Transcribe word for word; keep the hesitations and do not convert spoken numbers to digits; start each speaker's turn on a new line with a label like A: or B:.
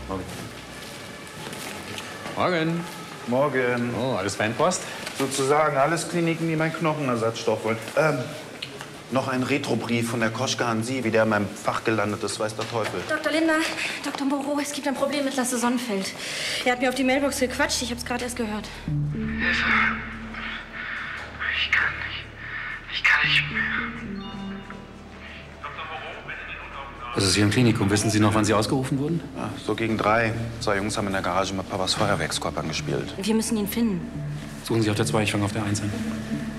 A: Morgen. Morgen.
B: Morgen.
A: Oh, alles Fanpost?
B: Sozusagen alles Kliniken, die meinen Knochenersatzstoff wollen. Ähm, noch ein Retrobrief von der Koschka an Sie, wie der in meinem Fach gelandet ist, weiß der Teufel.
C: Doktor Linder, Doktor Moreau, es gibt ein Problem mit Lasse Sonnenfeld. Er hat mir auf die Mailbox gequatscht, ich hab's gerade erst gehört.
D: Hilfe. Ich kann nicht. Ich kann nicht mehr.
A: Das ist hier im Klinikum. Wissen Sie noch, wann Sie ausgerufen wurden?
B: Ja, so gegen drei. Zwei Jungs haben in der Garage mit Papas Feuerwerkskörpern gespielt.
C: Wir müssen ihn finden.
A: Suchen Sie auf der zwei, ich fange auf der eins an.